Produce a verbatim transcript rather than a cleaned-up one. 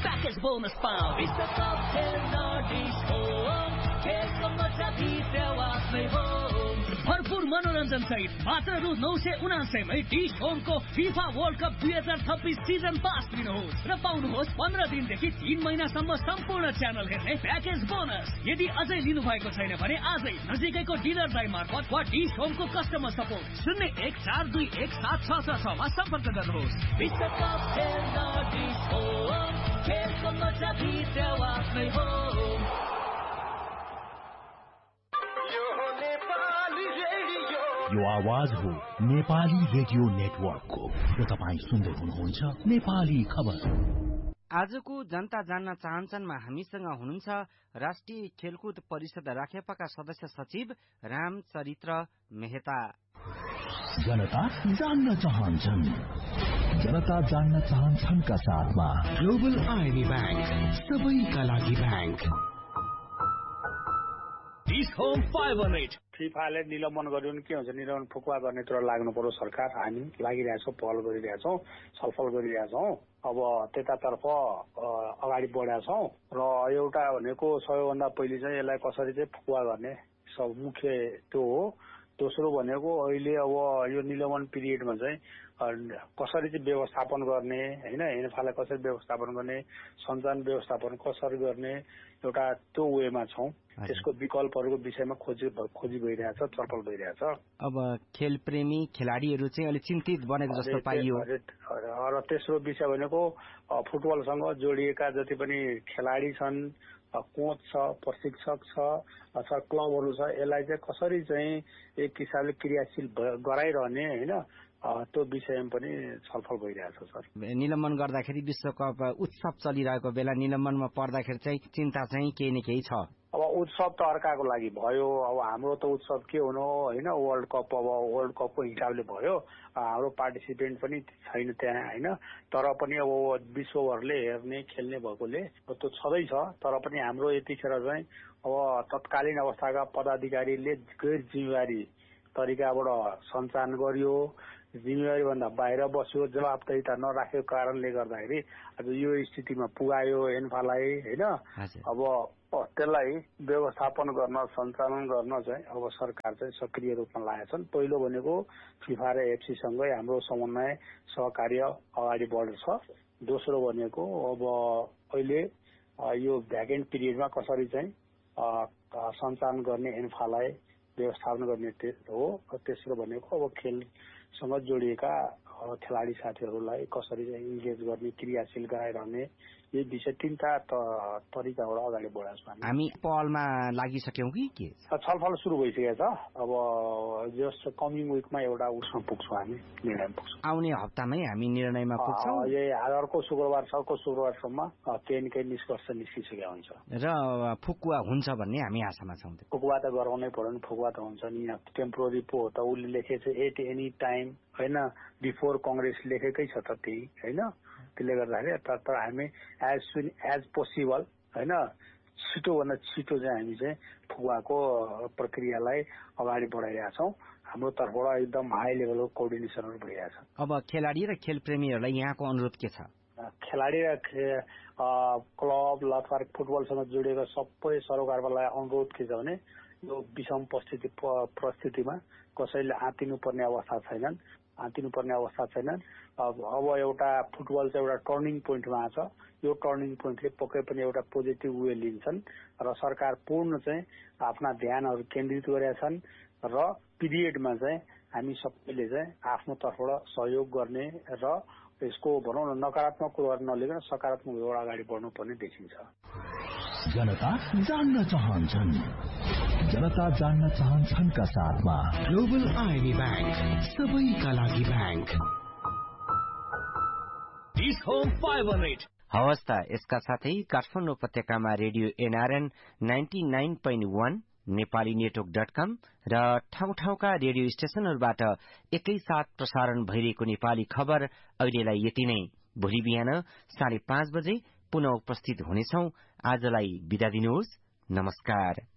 Package bonus पाऊ विश्वकप खेल्न डिश होम खेलको मजा भित्र आफ्नै हो भरपूर मनोरञ्जन सहित मात्र रु नौ सय उनासयमै डिश होमको फिफा वर्ल्ड कप दुई हजार छब्बिस सिजन पास लिनुहोस् र पाउनुहोस् पन्ध्र दिनदेखि तीन महिनासम्म सम्पूर्ण च्यानल हेर्ने प्याकेज बोनस यदि अझै लिनु भएको छैन भने आजै नजिकैको डिलर दाइ मार्फत वा डिश होमको कस्टमर सपोर्ट शून्य एक चार दुई एक सात छ छ छमा सम्पर्क गर्नुहोस् विश्वकप खेल्न डिश होम खेलको मजा भित्र आफ्नै हो यो आवाज हो नेपाली रेडियो नेटवर्कको र तपाईँ सुन्दै हुनुहुन्छ नेपाली खबर। आजको जनता जान्न चाहन्छन्मा हामीसँग हुनुहुन्छ राष्ट्रिय खेलकुद परिषद राखेपाका सदस्य सचिव रामचरित्र मेहता। जनता जान्न चाहन्छन् जनता जान्न चाहन्छन्का साथमा ग्लोबल आइनी ब्याङ्क सबैका लागि ब्याङ्क। होम फाइभ हन्ड्रेड फिफाले निलम्बन गर्यो भने के हुन्छ निलम्बन फुकुवा गर्नेतिर लाग्नु पर्यो सरकार हामी लागिरहेछौँ पहल गरिरहेछौँ छलफल गरिरहेछौँ अब त्यतातर्फ अगाडि बढेका छौँ र एउटा भनेको सबैभन्दा पहिले चाहिँ यसलाई कसरी चाहिँ फुकुवा गर्ने सब मुख्य त्यो हो। दोस्रो भनेको अहिले अब यो निलम्बन पिरियडमा चाहिँ कसरी चाहिँ व्यवस्थापन गर्ने होइन हेनफालाई कसरी व्यवस्थापन गर्ने सञ्चालन व्यवस्थापन कसरी गर्ने एउटा त्यो वेमा छौँ। त्यसको विकल्पहरूको विषयमा खोजी खोजी भइरहेछ छलफल भइरहेछ। अब खेल प्रेमी खेलाडीहरू चाहिँ अलिक चिन्तित बनेको जस्तो पाइयो र तेस्रो विषय भनेको फुटबलसँग जोडिएका जति पनि खेलाडी छन् कोच छ प्रशिक्षक छ अथवा क्लबहरू छ यसलाई चाहिँ कसरी चाहिँ एक किसिमले क्रियाशील गराइरहने होइन त्यो विषयमा पनि छलफल भइरहेछ सर। निलम्बन गर्दाखेरि विश्वकप उत्सव चलिरहेको बेला निलम्बनमा पर्दाखेरि चाहिँ चिन्ता चाहिँ केही न केही छ। अब उत्सव त अर्काको लागि भयो अब हाम्रो त उत्सव के हुनु होइन वर्ल्ड कप अब वर्ल्ड कपको हिसाबले भयो हाम्रो पार्टिसिपेन्ट पनि छैन त्यहाँ होइन तर पनि अब विश्वभरले हेर्ने खेल्ने भएकोले त्यो छँदैछ तर पनि हाम्रो यतिखेर चाहिँ अब तत्कालीन अवस्थाका पदाधिकारीले गैर जिम्मेवारी तरिकाबाट सञ्चालन गरियो जिम्मेवारी भन्दा बाहिर बस्यो जवाबदेहिता नराखेको कारणले गर्दाखेरि अब यो स्थितिमा पुगायो एन्फालाई होइन अब त्यसलाई व्यवस्थापन गर्न सञ्चालन गर्न चाहिँ अब सरकार चाहिँ सक्रिय रूपमा लागेका छन्। पहिलो भनेको फिफा र एफसी सँगै हाम्रो समन्वय सहकार्य अगाडि बढ्छ। दोस्रो भनेको अब अहिले यो भ्याकेन्ट पिरियडमा कसरी चाहिँ सञ्चालन गर्ने एन्फालाई व्यवस्थापन गर्ने हो। तेस्रो भनेको अब खेलसँग जोडिएका खेलाडी साथीहरूलाई कसरी चाहिँ इन्गेज गर्ने क्रियाशील गराइरहने यो विषय तीनटा तरिकाबाट अगाडि बढाएको छौँ हामी। पहलमा लागिसक्यौँ कि के छलफल सुरु भइसकेको छ। अब जस्ट कमिङ विकमा एउटा उसमा पुग्छौँ हामी निर्णयमा पुग्छौँ। आउने हप्तामै हामी निर्णयमा पुग्छौँ। यही अर्को शुक्रबार अर्को शुक्रबारसम्म केही न केही निष्कर्ष निस्किसकेको हुन्छ र फुकुवा हुन्छ भन्ने हामी आशामा छौँ। फुकुवा त गराउनै पर्यो नि फुकुवा त हुन्छ नि यहाँ टेम्पोररी पो हो त उसले लेखेको छ एट एनी टाइम होइन बिफोर कङ्ग्रेस लेखेकै छ त त्यही होइन त्यसले गर्दाखेरि तर हामी एज सुन एज पोसिबल होइन छिटोभन्दा छिटो चाहिँ हामी चाहिँ फुकुवाको प्रक्रियालाई अगाडि बढाइरहेका छौँ। हाम्रो तर्फबाट एकदम हाई लेभलको कोअर्डिनेसनहरू भइरहेछ। अब खेलाडी र खेल प्रेमीहरूलाई यहाँको अनुरोध के छ? खेलाडी र क्लब अथवा फुटबलसँग जोडिएको सबै सरोकारवालालाई अनुरोध के छ भने यो विषम परिस्थिति परिस्थितिमा कसैले आँतिनुपर्ने अवस्था छैनन् आँतिनुपर्ने अवस्था छैनन्। अब अब एउटा फुटबल चाहिँ एउटा टर्निङ पोइन्टमा आछ। यो टर्निङ पोइन्टले पक्कै पनि एउटा पोजिटिभ वे लिन्छन् र सरकार पूर्ण चाहिँ आफ्ना ध्यानहरू केन्द्रित गरेका छन् र पिरियडमा चाहिँ हामी सबैले चाहिँ आफ्नो तर्फबाट सहयोग गर्ने र यसको भनौँ न नकारात्मक कुराहरू नलिकन सकारात्मक कुराबाट अगाडि बढ्नुपर्ने देखिन्छ। जनता जान्न चाहन्छन् जनता जान्न चाहन्छन्का साथमा ग्लोबल आइनी ब्याङ्क सबैका लागि ब्याङ्क। होम फाइभ हन्ड्रेड हवस् त यसका साथै काठमाडौँ उपत्यकामा radio NRN ninety nine point one Nepali network dot कम र ठाउँ ठाउँका रेडियो स्टेशनहरूबाट एकैसाथ प्रसारण भइरहेको नेपाली खबर अहिलेलाई यति नै। भोलि बिहान साढे पाँच बजे पुनः उपस्थित हुनेछौं। आजलाई बिदा दिनुहोस्। नमस्कार।